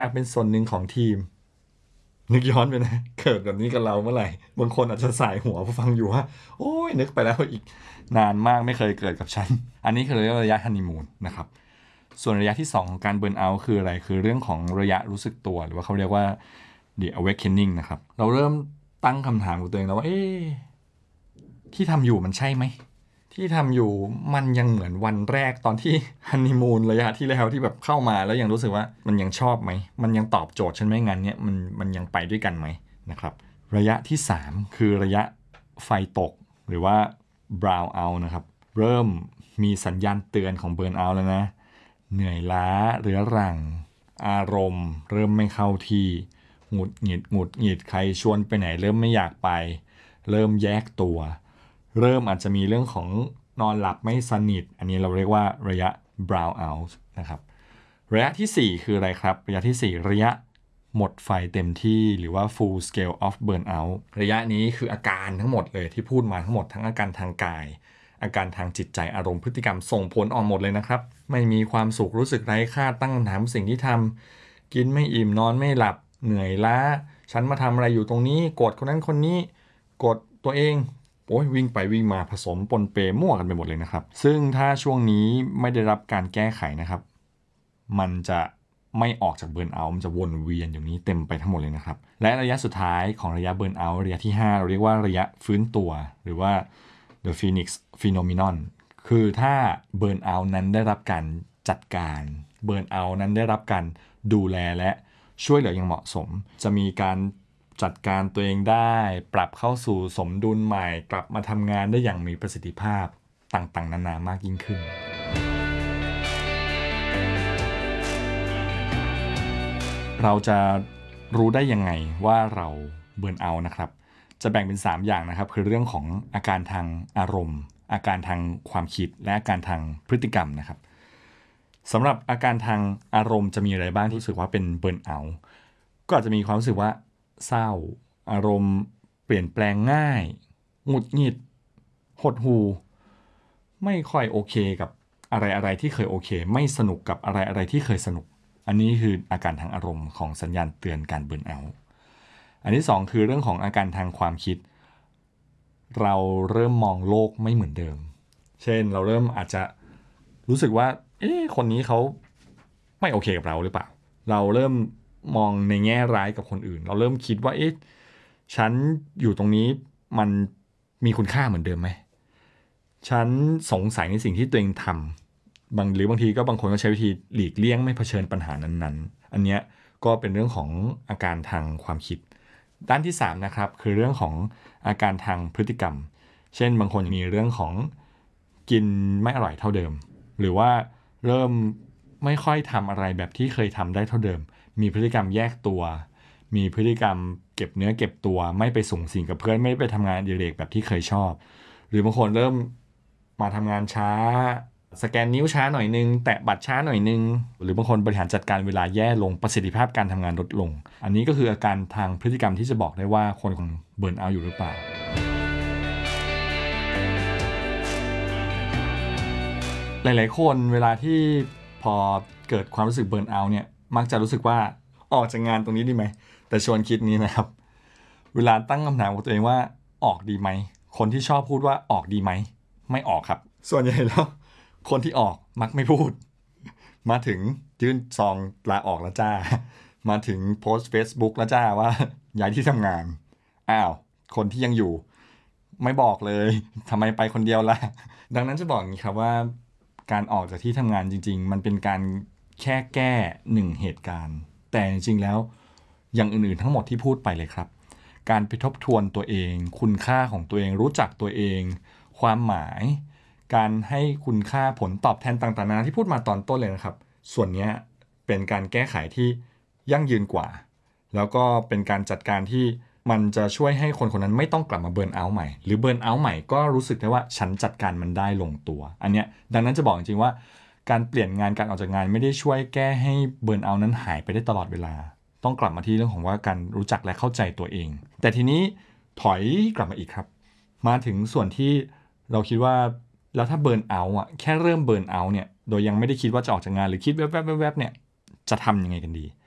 เป็นส่วนหนึ่งของทีมนึกย้อนไปนะเกิดแบบนี้กับเราเมื่อไหร่บางคนอาจจะสายหัวพอฟังอยู่ว่าโอ้ยนึกไปแล้วอีกนานมากไม่เคยเกิดกับฉันอันนี้คือระยะฮันนีมูนนะครับส่วนระยะที่2ของการเบิร์นเอาท์คืออะไรคือเรื่องของระยะรู้สึกตัวหรือว่าเขาเรียกว่า the awakening นะครับเราเริ่มตั้งคำถามกับตัวเองแล้วว่าที่ทำอยู่มันใช่ไหมที่ทำอยู่มันยังเหมือนวันแรกตอนที่ฮันนีมูนระยะที่แล้วที่แบบเข้ามาแล้วยังรู้สึกว่ามันยังชอบไหมมันยังตอบโจทย์ฉันไหมงานเนี้ยมันยังไปด้วยกันไหมนะครับระยะที่3คือระยะไฟตกหรือว่า brown out นะครับเริ่มมีสัญญาณเตือนของ burn out แล้วนะเหนื่อยล้าเรื้อรังอารมณ์เริ่มไม่เข้าที่หงุดหงิดใครชวนไปไหนเริ่มไม่อยากไปเริ่มแยกตัวเริ่มอาจจะมีเรื่องของนอนหลับไม่สนิทอันนี้เราเรียกว่าระยะ brown out นะครับระยะที่4คืออะไรครับระยะที่4ระยะหมดไฟเต็มที่หรือว่า full scale of burnout ระยะนี้คืออาการทั้งหมดเลยที่พูดมาทั้งหมดทั้งอาการทางกายอาการทางจิตใจอารมณ์พฤติกรรมส่งผลออกหมดเลยนะครับไม่มีความสุขรู้สึกไร้ค่าตั้งคำถามสิ่งที่ทำกินไม่อิ่มนอนไม่หลับเหนื่อยล้าฉันมาทำอะไรอยู่ตรงนี้กดคนนั้นคนนี้กดตัวเองโอ้ยวิ่งไปวิ่งมาผสมปนเปมั่วกันไปหมดเลยนะครับซึ่งถ้าช่วงนี้ไม่ได้รับการแก้ไขนะครับมันจะไม่ออกจากเบิร์นเอาท์มันจะวนเวียนอย่างนี้เต็มไปทั้งหมดเลยนะครับและระยะสุดท้ายของระยะเบิร์นเอาท์ระยะที่5เราเรียกว่าระยะฟื้นตัวหรือว่า The Phoenix Phenomenon คือถ้าเบิร์นเอาท์นั้นได้รับการจัดการเบิร์นเอาท์นั้นได้รับการดูแลและช่วยเหลืออย่างเหมาะสมจะมีการจัดการตัวเองได้ปรับเข้าสู่สมดุลใหม่กลับมาทำงานได้อย่างมีประสิทธิภาพต่างๆนานามากยิ่งขึ้นเราจะรู้ได้ยังไงว่าเราเบิร์นเอาท์นะครับจะแบ่งเป็น3อย่างนะครับคือเรื่องของอาการทางอารมณ์อาการทางความคิดและอาการทางพฤติกรรมนะครับสำหรับอาการทางอารมณ์จะมีอะไรบ้างที่รู้สึกว่าเป็นเบิร์นเอาท์ก็อาจจะมีความรู้สึกว่าเศร้าอารมณ์เปลี่ยนแปลงง่ายหงุดหงิดหดหู่ไม่ค่อยโอเคกับอะไรที่เคยโอเคไม่สนุกกับอะไรที่เคยสนุกอันนี้คืออาการทางอารมณ์ของสัญญาณเตือนการเบิร์นเอาท์อันที่2คือเรื่องของอาการทางความคิดเราเริ่มมองโลกไม่เหมือนเดิมเช่นเราเริ่มอาจจะรู้สึกว่าคนนี้เขาไม่โอเคกับเราหรือเปล่าเราเริ่มมองในแง่ร้ายกับคนอื่นเราเริ่มคิดว่าฉันอยู่ตรงนี้มันมีคุณค่าเหมือนเดิมไหมฉันสงสัยในสิ่งที่ตัวเองทำหรือบางทีก็บางคนก็ใช้วิธีหลีกเลี่ยงไม่เผชิญปัญหานั้นๆอันเนี้ยก็เป็นเรื่องของอาการทางความคิดด้านที่3นะครับคือเรื่องของอาการทางพฤติกรรมเช่นบางคนมีเรื่องของกินไม่อร่อยเท่าเดิมหรือว่าเริ่มไม่ค่อยทำอะไรแบบที่เคยทำได้เท่าเดิมมีพฤติกรรมแยกตัวมีพฤติกรรมเก็บเนื้อเก็บตัวไม่ไปสุงสิงกับเพื่อนไม่ไปทำงานอดิเรกแบบที่เคยชอบหรือบางคนเริ่มมาทำงานช้าสแกนนิ้วช้าหน่อยนึงแตะบัตรช้าหน่อยนึงหรือบางคนบริหารจัดการเวลาแย่ลงประสิทธิภาพการทำงานลดลงอันนี้ก็คืออาการทางพฤติกรรมที่จะบอกได้ว่าคนเบิร์นเอาท์อยู่หรือเปล่าหลายๆคนเวลาที่พอเกิดความรู้สึกเบิร์นเอาท์เนี่ยมักจะรู้สึกว่าออกจากงานตรงนี้ดีไหมแต่ชวนคิดนี้นะครับเวลาตั้งคำถามกับตัวเองว่าออกดีไหมคนที่ชอบพูดว่าออกดีไหมไม่ออกครับส่วนใหญ่แล้วคนที่ออกมักไม่พูดมาถึงยื่นซองลาออกแล้วจ้ามาถึงโพสต์ Facebook แล้วจ้าว่าย้ายที่ทำงานอ้าวคนที่ยังอยู่ไม่บอกเลยทำไมไปคนเดียวล่ะดังนั้นจะบอกอย่างนี้ครับว่าการออกจากที่ทำงานจริงๆมันเป็นการแค่แก้1เหตุการณ์แต่จริงๆแล้วอย่างอื่นๆทั้งหมดที่พูดไปเลยครับการไปทบทวนตัวเองคุณค่าของตัวเองรู้จักตัวเองความหมายการให้คุณค่าผลตอบแทนต่างๆนานาที่พูดมาตอนต้นเลยนะครับส่วนนี้เป็นการแก้ไขที่ยั่งยืนกว่าแล้วก็เป็นการจัดการที่มันจะช่วยให้คนคนนั้นไม่ต้องกลับมาเบิร์นเอาท์ใหม่หรือเบิร์นเอาท์ใหม่ก็รู้สึกได้ว่าฉันจัดการมันได้ลงตัวอันเนี้ยดังนั้นจะบอกจริงๆว่าการเปลี่ยนงานการออกจากงานไม่ได้ช่วยแก้ให้เบิร์นเอาท์นั้นหายไปได้ตลอดเวลาต้องกลับมาที่เรื่องของว่าการรู้จักและเข้าใจตัวเองแต่ทีนี้ถอยกลับมาอีกครับมาถึงส่วนที่เราคิดว่าแล้วถ้าเบิร์นเอาท์อ่ะแค่เริ่มเบิร์นเอาท์เนี่ยโดยยังไม่ได้คิดว่าจะออกจากงานหรือคิดแวบๆๆๆเนี่ยจะทำยังไงกันดี